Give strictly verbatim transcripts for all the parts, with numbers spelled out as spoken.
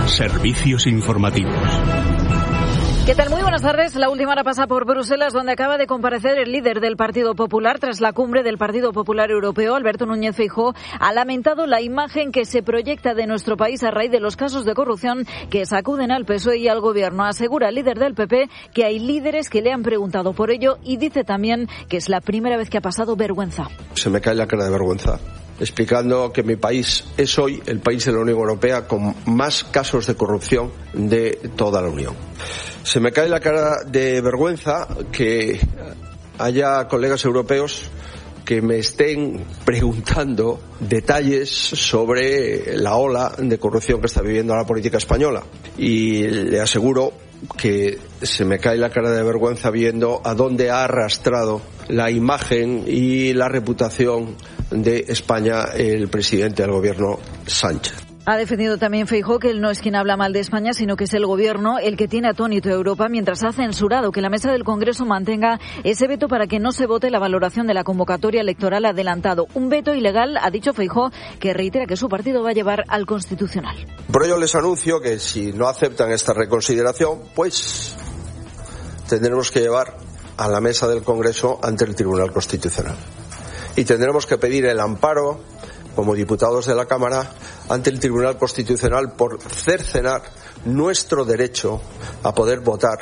Servicios informativos. ¿Qué tal? Muy buenas tardes. La última hora pasa por Bruselas, donde acaba de comparecer el líder del Partido Popular tras la cumbre del Partido Popular Europeo. Alberto Núñez Feijóo ha lamentado la imagen que se proyecta de nuestro país a raíz de los casos de corrupción que sacuden al P S O E y al Gobierno. Asegura el líder del P P que hay líderes que le han preguntado por ello y dice también que es la primera vez que ha pasado vergüenza. Se me cae la cara de vergüenza, explicando que mi país es hoy el país de la Unión Europea con más casos de corrupción de toda la Unión. Se me cae la cara de vergüenza que haya colegas europeos que me estén preguntando detalles sobre la ola de corrupción que está viviendo la política española. Y le aseguro que se me cae la cara de vergüenza viendo a dónde ha arrastrado la imagen y la reputación de España el presidente del Gobierno, Sánchez. Ha defendido también Feijóo que él no es quien habla mal de España, sino que es el Gobierno el que tiene atónito a Europa, mientras ha censurado que la mesa del Congreso mantenga ese veto para que no se vote la valoración de la convocatoria electoral adelantado. Un veto ilegal, ha dicho Feijóo, que reitera que su partido va a llevar al Constitucional. Por ello les anuncio que si no aceptan esta reconsideración, pues tendremos que llevar a la mesa del Congreso ante el Tribunal Constitucional. Y tendremos que pedir el amparo, como diputados de la Cámara, ante el Tribunal Constitucional por cercenar nuestro derecho a poder votar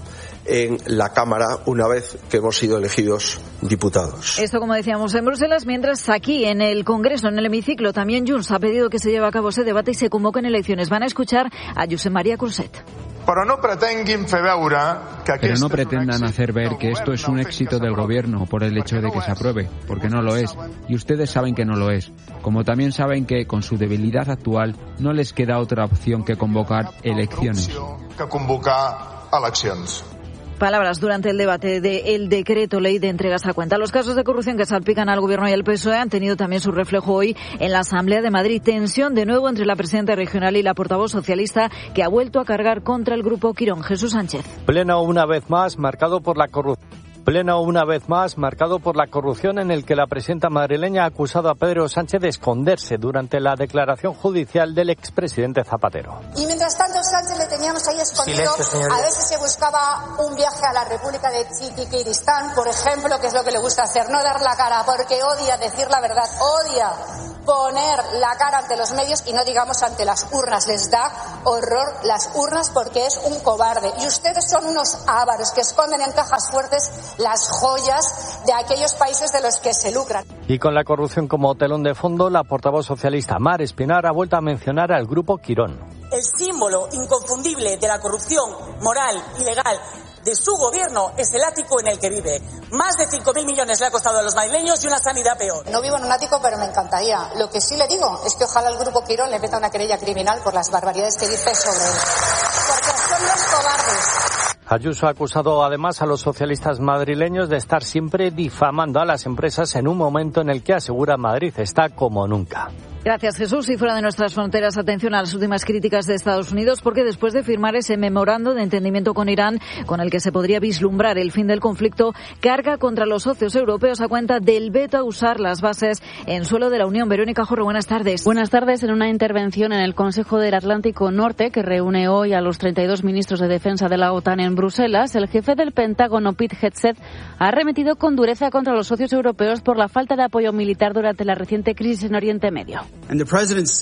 en la Cámara una vez que hemos sido elegidos diputados. Esto, como decíamos, en Bruselas, mientras aquí en el Congreso, en el hemiciclo, también Junts ha pedido que se lleve a cabo ese debate y se convoquen elecciones. Van a escuchar a Josep María Cruzet. Però no pretenguin fer veure que Pero no pretendan hacer ver que esto es un éxito del Gobierno por el hecho de que se apruebe, porque no lo es. Y ustedes saben que no lo es. Como también saben que, con su debilidad actual, no les queda otra opción que convocar elecciones. Que convocar eleccions. Palabras durante el debate del decreto ley de entregas a cuenta. Los casos de corrupción que salpican al Gobierno y al P S O E han tenido también su reflejo hoy en la Asamblea de Madrid. Tensión de nuevo entre la presidenta regional y la portavoz socialista, que ha vuelto a cargar contra el grupo Quirón. Jesús Sánchez. Pleno una vez más marcado por la corrupción. Pleno una vez más marcado por la corrupción, en el que la presidenta madrileña ha acusado a Pedro Sánchez de esconderse durante la declaración judicial del expresidente Zapatero. Y mientras tanto Sánchez le teníamos ahí escondido. Silencio, a ver si se buscaba un viaje a la República de Chiquiristán, por ejemplo, que es lo que le gusta hacer, no dar la cara, porque odia decir la verdad, odia poner la cara ante los medios y no digamos ante las urnas. Les da horror las urnas porque es un cobarde. Y ustedes son unos ávaros que esconden en cajas fuertes las joyas de aquellos países de los que se lucran. Y con la corrupción como telón de fondo, la portavoz socialista Mar Espinar ha vuelto a mencionar al grupo Quirón. El símbolo inconfundible de la corrupción moral y legal de su gobierno es el ático en el que vive. Más de cinco mil millones le ha costado a los madrileños y una sanidad peor. No vivo en un ático, pero me encantaría. Lo que sí le digo es que ojalá el grupo Quirón le meta una querella criminal por las barbaridades que dice sobre él. Porque son los cobardes. Ayuso ha acusado además a los socialistas madrileños de estar siempre difamando a las empresas en un momento en el que asegura Madrid está como nunca. Gracias, Jesús. Y fuera de nuestras fronteras, atención a las últimas críticas de Estados Unidos, porque después de firmar ese memorando de entendimiento con Irán, con el que se podría vislumbrar el fin del conflicto, carga contra los socios europeos a cuenta del veto a usar las bases en suelo de la Unión. Verónica Jorro, buenas tardes. Buenas tardes. En una intervención en el Consejo del Atlántico Norte, que reúne hoy a los treinta y dos ministros de defensa de la OTAN en Bruselas, el jefe del Pentágono, Pete Hegseth, ha arremetido con dureza contra los socios europeos por la falta de apoyo militar durante la reciente crisis en Oriente Medio. Y el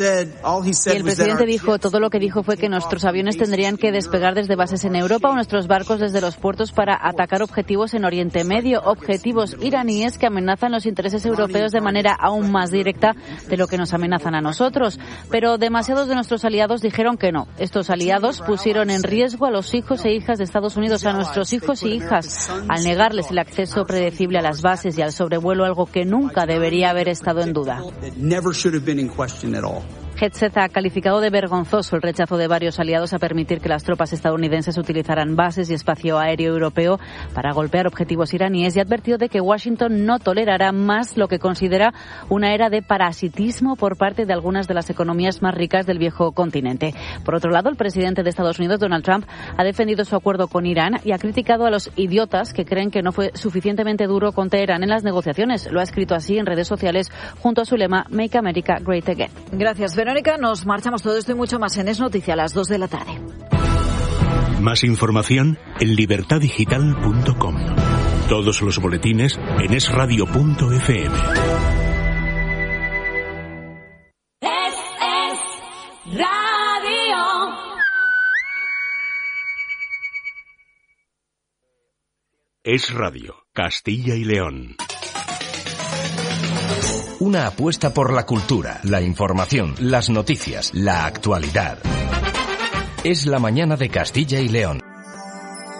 presidente dijo, todo lo que dijo fue que nuestros aviones tendrían que despegar desde bases en Europa o nuestros barcos desde los puertos para atacar objetivos en Oriente Medio, objetivos iraníes que amenazan los intereses europeos de manera aún más directa de lo que nos amenazan a nosotros. Pero demasiados de nuestros aliados dijeron que no. Estos aliados pusieron en riesgo a los hijos e hijas de Estados Unidos, a nuestros hijos y hijas, al negarles el acceso predecible a las bases y al sobrevuelo, algo que nunca debería haber estado en duda. Hegseth ha calificado de vergonzoso el rechazo de varios aliados a permitir que las tropas estadounidenses utilizaran bases y espacio aéreo europeo para golpear objetivos iraníes, y ha advertido de que Washington no tolerará más lo que considera una era de parasitismo por parte de algunas de las economías más ricas del viejo continente. Por otro lado, el presidente de Estados Unidos, Donald Trump, ha defendido su acuerdo con Irán y ha criticado a los idiotas que creen que no fue suficientemente duro con Teherán en las negociaciones. Lo ha escrito así en redes sociales junto a su lema Make America Great Again. Gracias, Verónica. Verónica, nos marchamos. Todo esto y mucho más en Es Noticia a las dos de la tarde. Más información en libertad digital punto com. Todos los boletines en es radio punto efe eme. Es, es radio. Es Radio, Castilla y León. Una apuesta por la cultura, la información, las noticias, la actualidad. Es la mañana de Castilla y León.